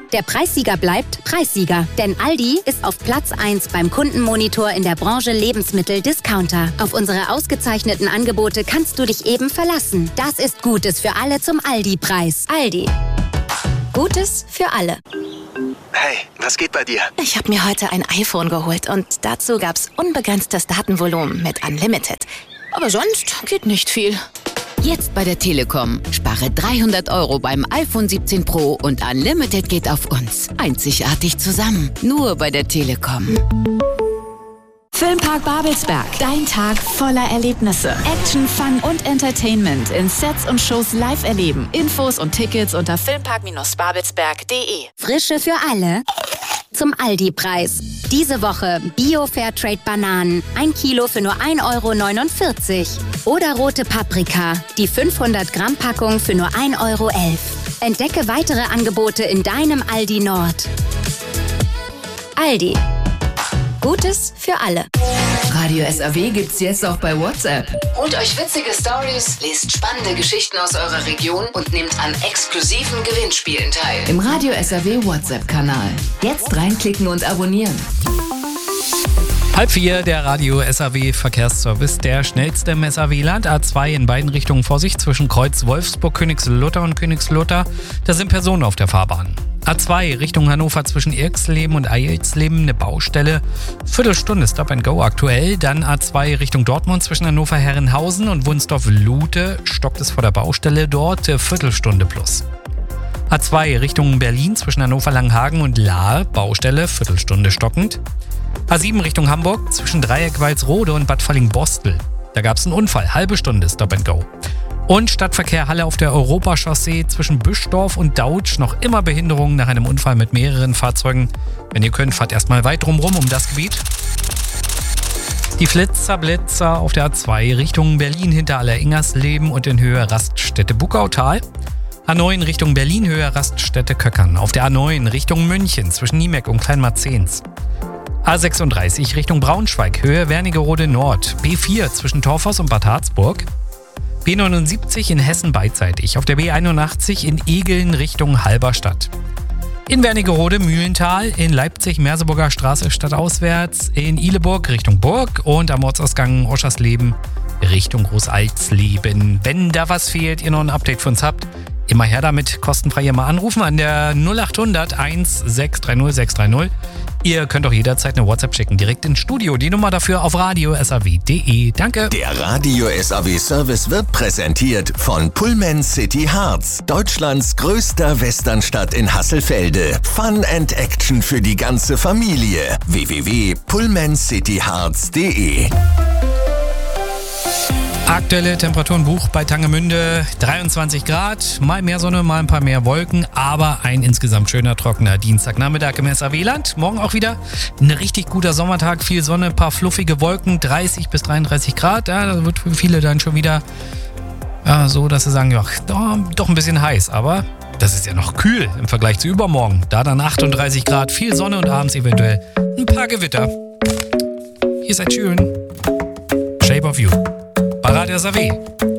Der Preissieger bleibt Preissieger. Denn Aldi ist auf Platz 1 beim Kundenmonitor in der Branche Lebensmittel-Discounter. Auf unsere ausgezeichneten Angebote kannst du dich eben verlassen. Das ist Gutes für alle zum Aldi-Preis. Aldi. Gutes für alle. Hey, was geht bei dir? Ich habe mir heute ein iPhone geholt und dazu gab's unbegrenztes Datenvolumen mit Unlimited. Aber sonst geht nicht viel. Jetzt bei der Telekom. Spare 300 € beim iPhone 17 Pro und Unlimited geht auf uns. Einzigartig zusammen. Nur bei der Telekom. Filmpark Babelsberg. Dein Tag voller Erlebnisse. Action, Fun und Entertainment in Sets und Shows live erleben. Infos und Tickets unter filmpark-babelsberg.de. Frische für alle zum Aldi-Preis. Diese Woche Bio-Fairtrade-Bananen. 1 Kilo für nur 1,49 €. Oder rote Paprika. Die 500-Gramm-Packung für nur 1,11 €. Entdecke weitere Angebote in deinem Aldi Nord. Aldi. Gutes für alle. Radio SAW gibt's jetzt auch bei WhatsApp. Holt euch witzige Stories, lest spannende Geschichten aus eurer Region und nehmt an exklusiven Gewinnspielen teil. Im Radio SAW WhatsApp-Kanal. Jetzt reinklicken und abonnieren. 3:30, der Radio SAW Verkehrsservice, der schnellste im SAW-Land. A2 in beiden Richtungen Vorsicht zwischen Kreuz Wolfsburg, Königslutter und Königslutter. Da sind Personen auf der Fahrbahn. A2 Richtung Hannover zwischen Irxleben und Eilsleben eine Baustelle. Viertelstunde Stop and Go aktuell. Dann A2 Richtung Dortmund zwischen Hannover-Herrenhausen und Wunsdorf-Lute. Stockt es vor der Baustelle dort. Viertelstunde plus. A2 Richtung Berlin zwischen Hannover-Langenhagen und Lahr. Baustelle. Viertelstunde stockend. A7 Richtung Hamburg zwischen Dreieck-Walsrode und Bad Falling-Bostel. Da gab es einen Unfall. Halbe Stunde Stop and Go. Und Stadtverkehr Halle auf der Europachaussee zwischen Büschdorf und Dautsch. Noch immer Behinderungen nach einem Unfall mit mehreren Fahrzeugen. Wenn ihr könnt, fahrt erstmal weit drumherum um das Gebiet. Die Flitzer-Blitzer auf der A2 Richtung Berlin hinter Aller-Ingersleben und in Höhe Raststätte Buckautal. A9 Richtung Berlin, Höhe Raststätte Köckern. Auf der A9 Richtung München zwischen Niemeck und Kleinmarzens. A36 Richtung Braunschweig, Höhe Wernigerode Nord. B4 zwischen Torfhaus und Bad Harzburg. B79 in Hessen beidseitig. Auf der B81 in Egeln Richtung Halberstadt. In Wernigerode Mühlental, in Leipzig Merseburger Straße stadtauswärts, in Ihleburg Richtung Burg und am Ortsausgang Oschersleben Richtung Großaltsleben. Wenn da was fehlt, ihr noch ein Update für uns habt, immer her damit, kostenfrei hier mal anrufen an der 0800 1630 630. Ihr könnt auch jederzeit eine WhatsApp schicken, direkt ins Studio. Die Nummer dafür auf radiosaw.de. Danke. Der Radio SAW Service wird präsentiert von Pullman City Harz, Deutschlands größter Westernstadt in Hasselfelde. Fun and Action für die ganze Familie. www.pullmancityharz.de. Aktuelle Temperaturenbuch bei Tangemünde, 23 Grad, mal mehr Sonne, mal ein paar mehr Wolken, aber ein insgesamt schöner, trockener Dienstagnachmittag im SAW-Land. Morgen auch wieder ein richtig guter Sommertag, viel Sonne, ein paar fluffige Wolken, 30 bis 33 Grad. Ja, das wird für viele dann schon wieder so, dass sie sagen, ja, doch ein bisschen heiß, aber das ist ja noch kühl im Vergleich zu übermorgen. Da dann 38 Grad, viel Sonne und abends eventuell ein paar Gewitter. Ihr seid schön. Shape of You. Bei Radio SAW.